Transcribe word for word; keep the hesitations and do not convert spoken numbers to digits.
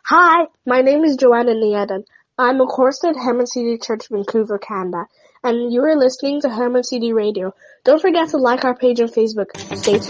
Hi, my name is Joanna Niedan. I'm a chorister at Herman City Church, Vancouver, Canada, and you are listening to Herman City Radio. Don't forget to like our page on Facebook. Stay tuned.